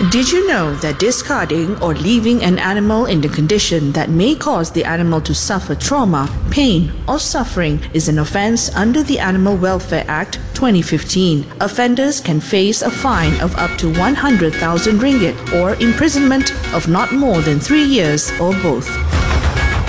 Did you know that discarding or leaving an animal in the condition that may cause the animal to suffer trauma, pain, or suffering is an offense under the Animal Welfare Act 2015? Offenders can face a fine of up to 100,000 ringgit or imprisonment of not more than 3 years or both.